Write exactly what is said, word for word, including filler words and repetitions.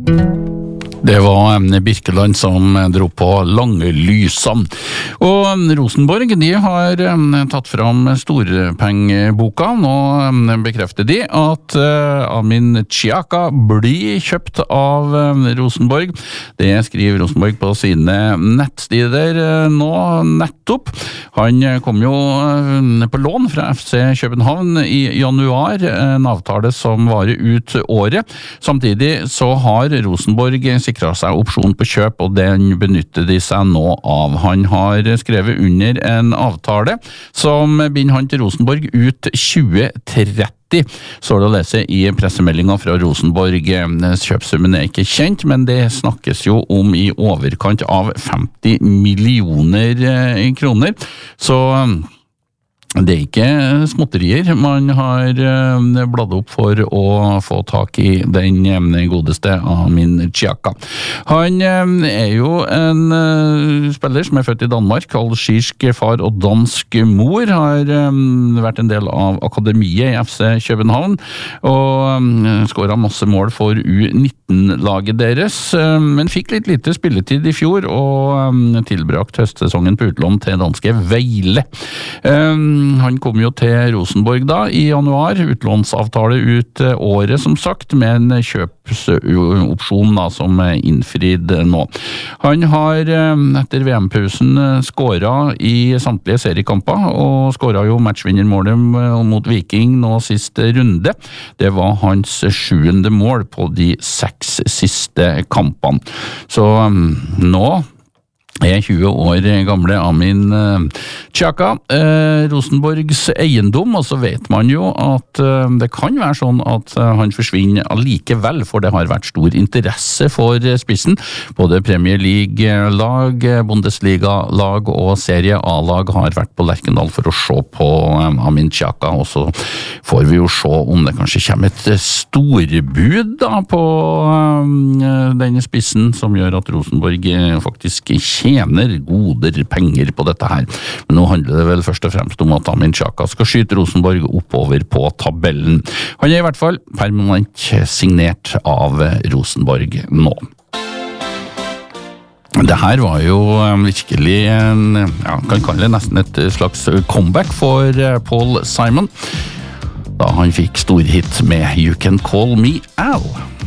Det var Birkeland som dro på Lange Lysan. Og Rosenborg, de har tatt fram storpengeboka. Nå bekrefter de at Amin Xhaka blir kjøpt av Rosenborg. Det skriver Rosenborg på sine nettsider nå nettopp. Han kom jo på lån fra F C København i januar, en avtale som varer ut året. Samtidig så har Rosenborg sikret seg opsjon på kjøp, og den benytter de seg nå av. Han har skrevet under en avtale som binder han til Rosenborg ut tjue tretti. Så det å lese i pressemeldingen fra Rosenborg. Kjøpsummen er ikke kjent, men det snakkes jo om i overkant av femti millioner kroner. Så det er ikke småtterier man har bladd opp for å få tak i den godeste Amin Xhaka. Han er jo en spiller som er født i Danmark, algerisk far og dansk mor, har vært en del av akademiet i F C København, og skåret masse mål for U nitten-laget deres, men fikk litt lite spilletid i fjor, og tilbrakt høstsesongen på utlån til danske Vejle. Han kom jo til Rosenborg da i januar, utlånsavtale ut året som sagt, med en kjøpsopsjon da som er innfridd nå. Han har etter V M-pausen skåret i samtlige seriekamper, og skåret jo matchvinnermålet mot Viking nå siste runde. Det var hans sjuende mål på de seks siste kampene. Så nå er tjue år gamle Amin Xhaka eh, Rosenborgs eiendom, og så vet man jo at eh, det kan være sånn at eh, han forsvinner allikevel, for det har vært stor interesse for spissen. Både Premier League-lag, Bundesliga-lag og Serie A-lag har vært på Lerkendal for å se på eh, Amin Xhaka, og så får vi jo se om det kanskje kommer et storbud da på eh, denne spissen, som gjør at Rosenborg eh, faktisk tjener goder penger på dette her. Men nå handler det vel først og fremst om at Amin Xhaka skal skyte Rosenborg oppover på tabellen. Han er i hvert fall permanent signert av Rosenborg nå. Det her var jo virkelig en, ja, kan kalle det nesten et slags comeback for Paul Simon, da han fikk storhit med You Can Call Me Al.